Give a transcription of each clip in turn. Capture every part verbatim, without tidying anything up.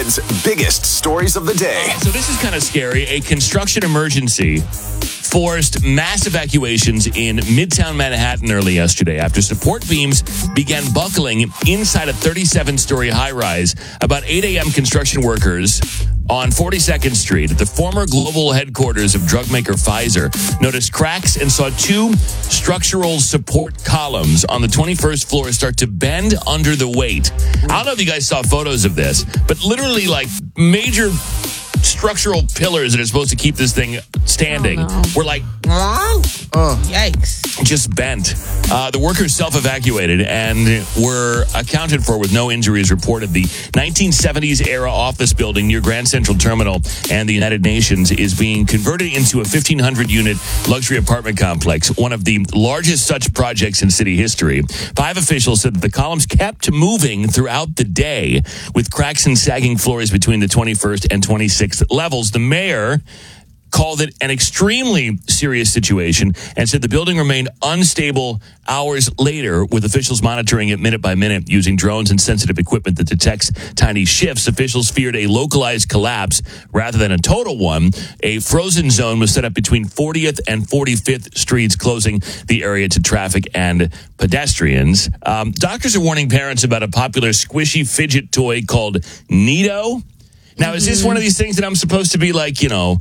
Fred's biggest stories of the day. So this is kind of scary. A construction emergency forced mass evacuations in Midtown Manhattan early yesterday after support beams began buckling inside a thirty-seven-story high-rise. About eight a.m., construction workers on forty-second Street at the former global headquarters of drug maker Pfizer noticed cracks and saw two structural support columns on the twenty-first floor start to bend under the weight. I don't know if you guys saw photos of this, but literally like major structural pillars that are supposed to keep this thing standing Oh, no. were like Oh, yikes. just bent. Uh, the workers self-evacuated and were accounted for with no injuries reported. The nineteen seventies era office building near Grand Central Terminal and the United Nations is being converted into a fifteen hundred unit luxury apartment complex, one of the largest such projects in city history. Five officials said that the columns kept moving throughout the day with cracks and sagging floors between the twenty-first and twenty-sixth levels. The mayor called it an extremely serious situation and said the building remained unstable hours later, with officials monitoring it minute by minute using drones and sensitive equipment that detects tiny shifts. Officials feared a localized collapse rather than a total one. A frozen zone was set up between fortieth and forty-fifth Streets, closing the area to traffic and pedestrians. Um, doctors are warning parents about a popular squishy fidget toy called Neato. Now, is this one of these things that I'm supposed to be like, you know,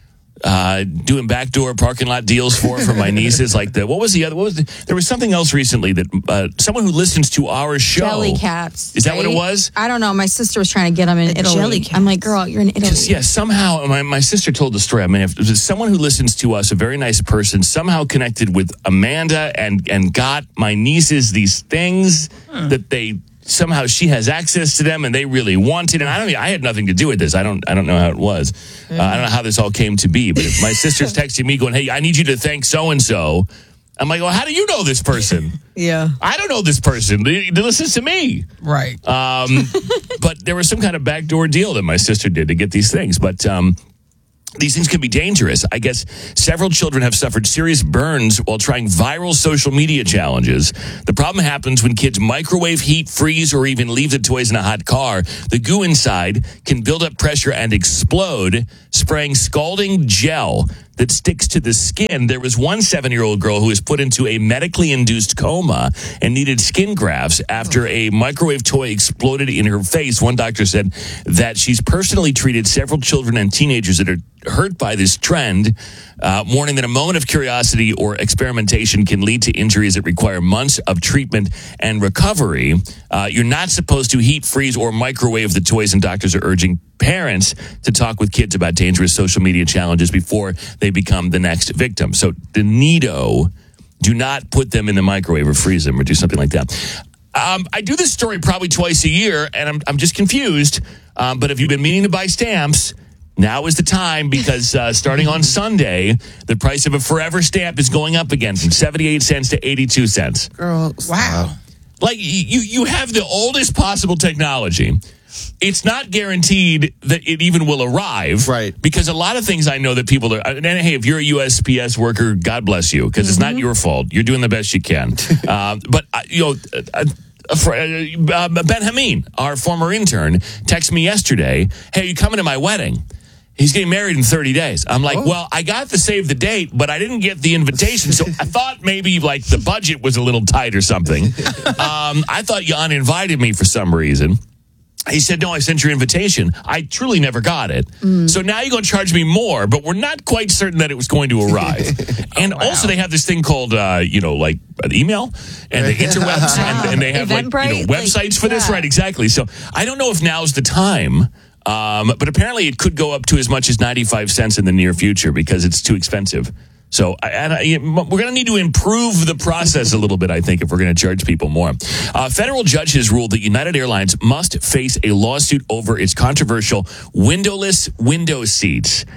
uh, doing backdoor parking lot deals for for my nieces? Like the what was the other? What was the, there was something else recently that uh, someone who listens to our show. Jelly cats. Is that what it right? was? I don't know. My sister was trying to get them in Italy. jelly I'm like, girl, you're in Italy. Yeah, somehow my, my sister told the story. I mean, if there's someone who listens to us, a very nice person, somehow connected with Amanda and and got my nieces these things Hmm. that they. Somehow she has access to them and they really want it. And I don't, I had nothing to do with this. I don't, I don't know how it was. Uh, I don't know how this all came to be, but if my sister's texting me going, hey, I need you to thank so-and-so. I'm like, well, how do you know this person? Yeah. I don't know this person. They, they listen to me. Right. Um, but there was some kind of backdoor deal that my sister did to get these things. But, um, these things can be dangerous. I guess several children have suffered serious burns while trying viral social media challenges. The problem happens when kids microwave, heat, freeze, or even leave the toys in a hot car. The goo inside can build up pressure and explode, spraying scalding gel that sticks to the skin. There was one seven-year-old girl who was put into a medically induced coma and needed skin grafts after a microwave toy exploded in her face. One doctor said that she's personally treated several children and teenagers that are hurt by this trend, uh, warning that a moment of curiosity or experimentation can lead to injuries that require months of treatment and recovery. Uh, you're not supposed to heat, freeze, or microwave the toys, and doctors are urging parents to talk with kids about dangerous social media challenges before they become the next victim. So the Neato, do not put them in the microwave or freeze them or do something like that. Um, I do this story probably twice a year, and I'm, I'm just confused. Um, but if you've been meaning to buy stamps, now is the time, because uh, starting on Sunday, the price of a forever stamp is going up again from seventy-eight cents to eighty-two cents. Girl, wow. Like, you, you have the oldest possible technology. It's not guaranteed that it even will arrive. Right. Because a lot of things I know that people are, and hey, if you're a U S P S worker, God bless you, because mm-hmm. it's not your fault. You're doing the best you can. um, but, uh, you know, uh, uh, Ben Hameen, our former intern, texted me yesterday, hey, are you coming to my wedding? He's getting married in thirty days. I'm like, oh. well, I got the save the date, but I didn't get the invitation. So I thought maybe like the budget was a little tight or something. Um, I thought you uninvited me for some reason. He said, no, I sent your invitation. I truly never got it. Mm. So now you're going to charge me more, but we're not quite certain that it was going to arrive. And oh, wow. also they have this thing called, uh, you know, like an email and the interwebs and, and they have like, you know, websites like, for this. Yeah. Right, exactly. So I don't know if now's the time. Um, but apparently it could go up to as much as ninety-five cents in the near future because it's too expensive. So and I, we're going to need to improve the process a little bit, I think, if we're going to charge people more. Uh, federal judge has ruled that United Airlines must face a lawsuit over its controversial windowless window seats.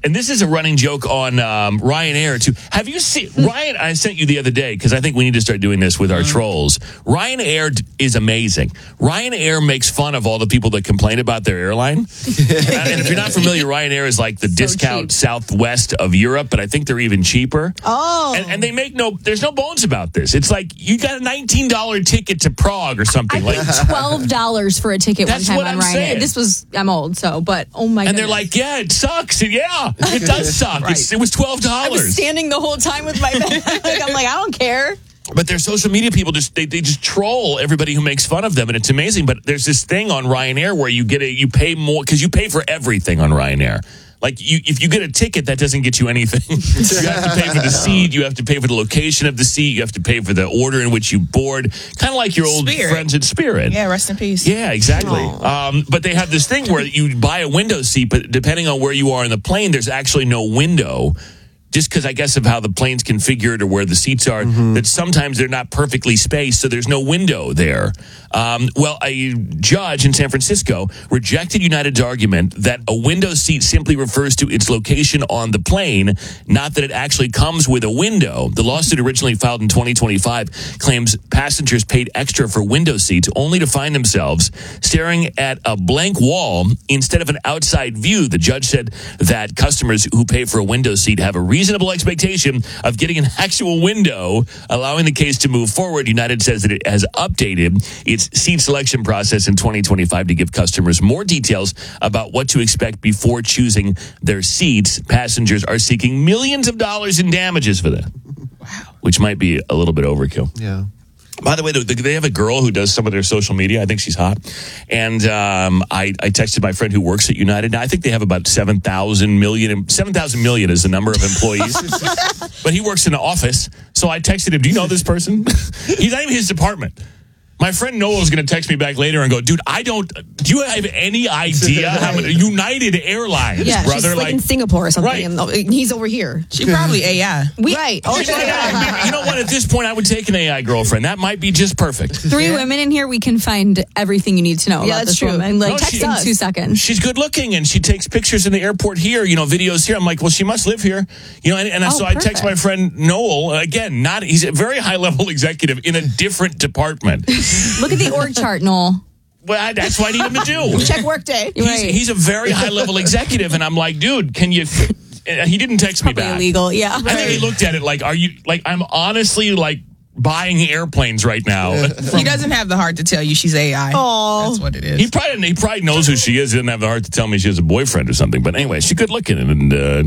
and this is a running joke on um, Ryanair too. Have you seen Ryan? I sent you the other day because I think we need to start doing this with our mm. trolls. Ryanair is amazing. Ryanair makes fun of all the people that complain about their airline. And if you're not familiar, Ryanair is like the so discount cheap. Southwest of Europe, but I think they're even cheaper. Oh, and, and they make no. There's no bones about this. It's like you got a nineteen dollars ticket to Prague or something. I like paid twelve dollars for a ticket That's one time what on I'm Ryanair. saying. This was I'm old, so but oh my. And goodness. they're like, yeah, it sucks. Yeah, it does suck. Right. It's, it was twelve dollars. I was standing the whole time with my bag. like, I'm like, I don't care. But their social media people just they, they just troll everybody who makes fun of them, and it's amazing. But there's this thing on Ryanair where you get a you pay more because you pay for everything on Ryanair. Like, you, if you get a ticket, that doesn't get you anything. You have to pay for the seat. You have to pay for the location of the seat. You have to pay for the order in which you board. Kind of like your old Spirit. friends at Spirit. Yeah, rest in peace. Yeah, exactly. Um, but they have this thing where you buy a window seat, but depending on where you are in the plane, there's actually no window. Just because I guess of how the plane's configured or where the seats are, mm-hmm. that sometimes they're not perfectly spaced, so there's no window there. Um, well, a judge in San Francisco rejected United's argument that a window seat simply refers to its location on the plane, not that it actually comes with a window. The lawsuit, originally filed in twenty twenty-five, claims passengers paid extra for window seats only to find themselves staring at a blank wall instead of an outside view. The judge said that customers who pay for a window seat have a reason reasonable expectation of getting an actual window, allowing the case to move forward. United says that it has updated its seat selection process in twenty twenty-five to give customers more details about what to expect before choosing their seats. Passengers are seeking millions of dollars in damages for that, wow. which might be a little bit overkill. Yeah. By the way, they have a girl who does some of their social media. I think she's hot. And um, I, I texted my friend who works at United. Now, I think they have about seven thousand million. seven thousand million is the number of employees. But he works in an office. So I texted him, do you know this person? He's not even his department. My friend Noel is going to text me back later and go, dude, I don't, do you have any idea how many, United Airlines, yeah, brother? She's like, like in Singapore or something. Right. And he's over here. She probably A I. We, right. Oh, you know what? At this point, I would take an A I girlfriend. That might be just perfect. Three yeah. women in here, we can find everything you need to know yeah, about this true. woman. Like, no, text in two seconds. She's good looking, and she takes pictures in the airport here, you know, videos here. I'm like, well, she must live here. You know, and, and oh, so perfect. I text my friend Noel, again, not, he's a very high-level executive in a different department. Look at the org chart, Noel. Well, that's what I need him to do. Check workday. He's, right. he's a very high-level executive, and I'm like, dude, can you... He didn't text Probably me back. Illegal, yeah. I think he looked at it like, are you... Like, I'm honestly, like, buying airplanes right now. He doesn't have the heart to tell you she's A I. Oh, that's what it is. He probably, he probably knows who she is. He doesn't have the heart to tell me she has a boyfriend or something. But anyway, she's good looking, and uh,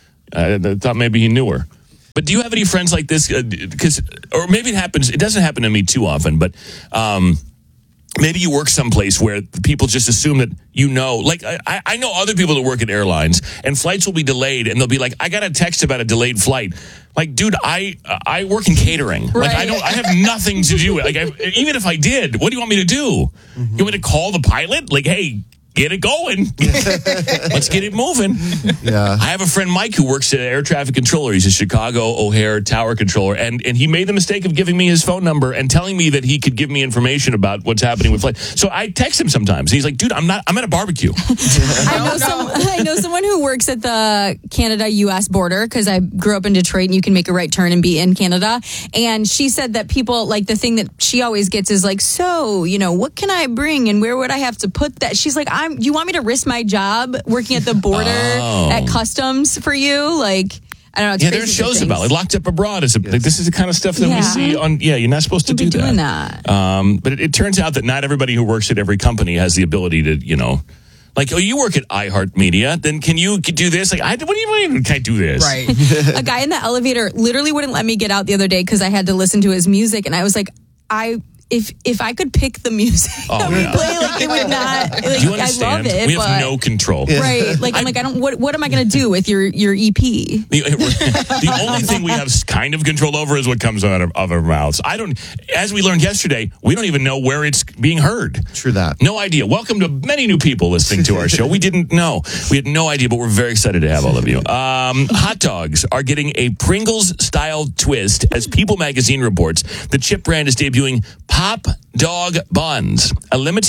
I thought maybe he knew her. But do you have any friends like this? Because, uh, or maybe it happens. It doesn't happen to me too often, but um, maybe you work someplace where people just assume that you know. Like I, I know other people that work at airlines, and flights will be delayed, and they'll be like, "I got a text about a delayed flight." Like, dude, I I work in catering. Right. Like, I don't. I have nothing to do. Like, I, even if I did, what do you want me to do? Mm-hmm. You want me to call the pilot? Like, hey, get it going. Let's get it moving. Yeah. I have a friend, Mike, who works at air traffic controller. He's a Chicago O'Hare tower controller. And, and he made the mistake of giving me his phone number and telling me that he could give me information about what's happening with flights. So I text him sometimes. He's like, dude, I'm not, I'm at a barbecue. I know some, I know someone who works at the Canada U S border because I grew up in Detroit and you can make a right turn and be in Canada. And she said that people, like the thing that she always gets is like, so, you know, what can I bring and where would I have to put that? She's like, I'm, you want me to risk my job working at the border oh. at customs for you? Like, I don't know. It's yeah, there's shows about it. Locked Up Abroad is a, yes. like, this is the kind of stuff that yeah. we see on. Yeah, you're not supposed to We'll do be doing that. that. Um, but it, it turns out that not everybody who works at every company has the ability to, you know. Like, oh, you work at iHeartMedia, then can you do this? Like, I, what do you mean can't do this? Right. A guy in the elevator literally wouldn't let me get out the other day because I had to listen to his music, and I was like, I. If if I could pick the music oh, that we yeah. play, like it would not. Like, do you understand? I love it. We have but, no control. Right. Like I'm like I don't. What what am I going to do with your your E P? The, the only thing we have kind of control over is what comes out of, of our mouths. I don't. As we learned yesterday, we don't even know where it's being heard. True that. No idea. Welcome to many new people listening to our show. We didn't know. We had no idea, but we're very excited to have all of you. Um, hot dogs are getting a Pringles-style twist as People magazine reports. The chip brand is debuting Pop Dog Buns, a limited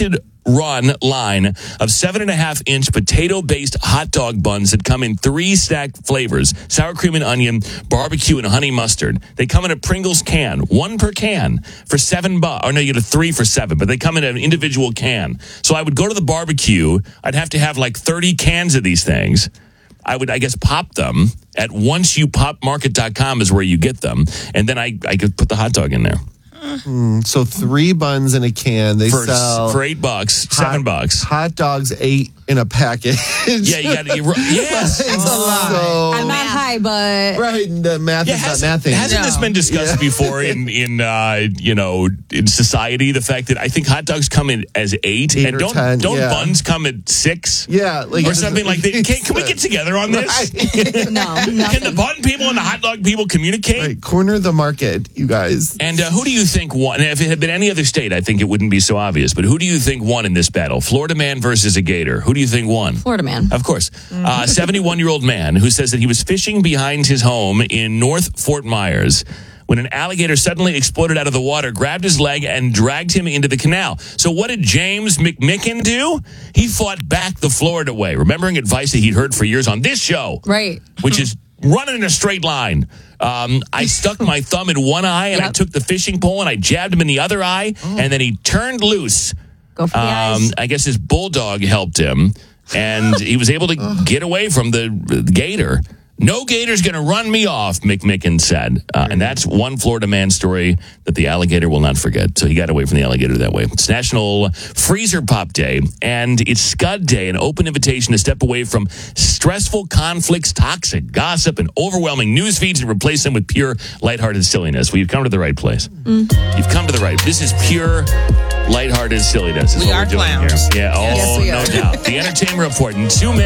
run line of seven and a half inch potato based hot dog buns that come in three stacked flavors: sour cream and onion, barbecue, and honey mustard. They come in a Pringles can, one per can for seven bucks. Or no, you get a three for seven, but they come in an individual can. So I would go to the barbecue. I'd have to have like thirty cans of these things. I would, I guess, pop them at once you pop market dot com is where you get them. And then I, I could put the hot dog in there. Mm, so three buns in a can. They For, sell for eight bucks, hot, seven bucks. Hot dogs, eight in a package. Yeah, you got to, yes. It's a lot. So, I'm not high, but right, the math Yeah, is not hasn't, mathing. hasn't this No. been discussed Yeah. before in in uh, you know in society? The fact that I think hot dogs come in as eight, Eight and or don't ten, don't yeah. buns come at six? Yeah, like or something like that. Can, can we get together on this? Right. no, Can nothing. the bun people and the hot dog people communicate? Right, corner the market, you guys. And uh, who do you think won? If it had been any other state, I think it wouldn't be so obvious. But who do you think won in this battle? Florida man versus a gator. Who do you think won? Florida man. Of course. A seventy-one-year-old man who says that he was fishing behind his home in North Fort Myers when an alligator suddenly exploded out of the water, grabbed his leg, and dragged him into the canal. So what did James McMicken do? He fought back the Florida way, remembering advice that he'd heard for years on this show, Right. which is running in a straight line. Um, I stuck my thumb in one eye, and I Yep. took the fishing pole, and I jabbed him in the other eye, and then he turned loose. Go for the Um, eyes. I guess his bulldog helped him, and he was able to get away from the, the gator. No gator's going to run me off, McMicken said. Uh, and that's one Florida man story that the alligator will not forget. So he got away from the alligator that way. It's National Freezer Pop Day, and it's Scud Day, an open invitation to step away from stressful conflicts, toxic gossip, and overwhelming news feeds and replace them with pure, lighthearted silliness. Well, you've come to the right place. Mm. You've come to the right. This is pure, lighthearted silliness. Is We what are we're doing clowns. here. Yeah. Oh, Yes, we no are. doubt. The Entertainment Report in two minutes.